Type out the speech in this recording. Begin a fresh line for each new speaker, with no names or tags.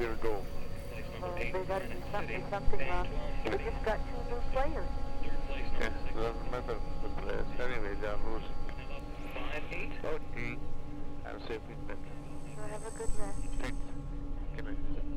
0 go.
They got to do something wrong. We just got 2 new players.
Yeah, doesn't matter the players. Anyway, they are losing.
5-8.
Okay. Have a safe weekend.
So have a good rest.
Thanks. Good night.